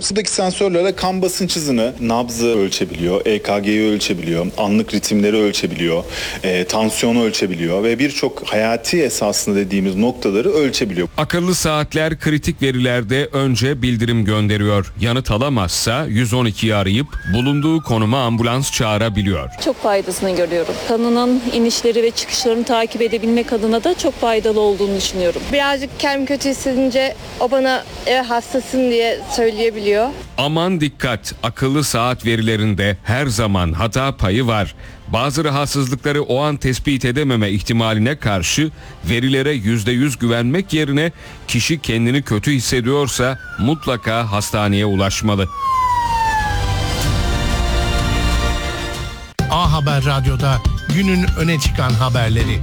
Buradaki sensörlerle kan basınç hızını, nabzı ölçebiliyor, EKG'yi ölçebiliyor, anlık ritimleri ölçebiliyor, tansiyonu ölçebiliyor ve birçok hayati esasında dediğimiz noktaları ölçebiliyor. Akıllı saatler kritik verilerde önce bildirim gönderiyor. Yanıt alamazsa 112'yi arayıp bulunduğu konuma ambulans çağırabiliyor. Çok faydasını görüyorum. Kanının inişleri ve çıkışlarını takip edebilmek adına da çok faydalı olduğunu düşünüyorum. Birazcık kendimi kötü hissedince o bana hastasın diye söyleyebiliyor. Aman dikkat, akıllı saat verilerinde her zaman hata payı var. Bazı rahatsızlıkları o an tespit edememe ihtimaline karşı verilere %100 güvenmek yerine kişi kendini kötü hissediyorsa mutlaka hastaneye ulaşmalı. A Haber Radyo'da günün öne çıkan haberleri.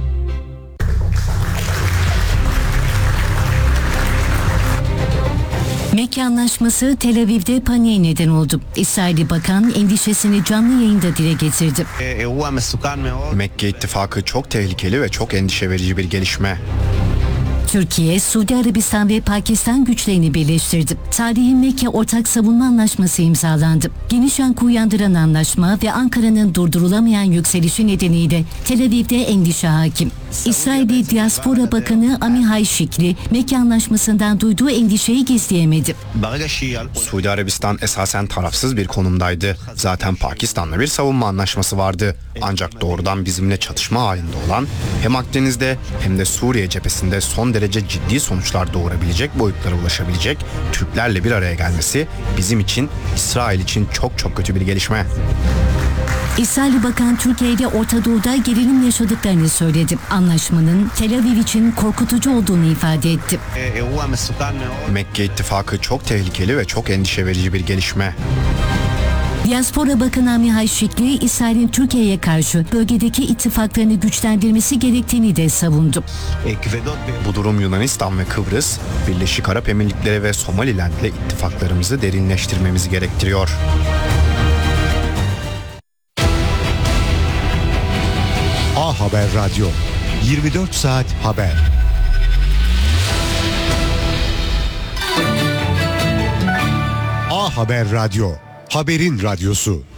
Mekke Anlaşması Tel Aviv'de paniğe neden oldu. İsrailli Bakan endişesini canlı yayında dile getirdi. Mekke ittifakı çok tehlikeli ve çok endişe verici bir gelişme. Türkiye, Suudi Arabistan ve Pakistan güçlerini birleştirdi. Tarihi Mekke Ortak Savunma Anlaşması imzalandı. Geniş yankı uyandıran anlaşma ve Ankara'nın durdurulamayan yükselişi nedeniyle Tel Aviv'de endişe hakim. İsrailli Diaspora Bakanı Amihai Şikli, Mekke Anlaşması'ndan duyduğu endişeyi gizleyemedi. Suudi Arabistan esasen tarafsız bir konumdaydı. Zaten Pakistan'la bir savunma anlaşması vardı. Ancak doğrudan bizimle çatışma halinde olan hem Akdeniz'de hem de Suriye cephesinde son derece ciddi sonuçlar doğurabilecek boyutlara ulaşabilecek Türklerle bir araya gelmesi bizim için, İsrail için çok çok kötü bir gelişme. İsrailli Bakan Türkiye ile Orta Doğu'da gerilim yaşadıklarını söyledi. Anlaşmanın Tel Aviv için korkutucu olduğunu ifade etti. Mekke ittifakı çok tehlikeli ve çok endişe verici bir gelişme. Diaspora Bakanı Amihai Şikli, İsrail'in Türkiye'ye karşı bölgedeki ittifaklarını güçlendirmesi gerektiğini de savundu. Bu durum Yunanistan ve Kıbrıs, Birleşik Arap Emirlikleri ve Somaliland'le ittifaklarımızı derinleştirmemizi gerektiriyor. A Haber Radyo, 24 saat haber. A Haber Radyo, haberin radyosu.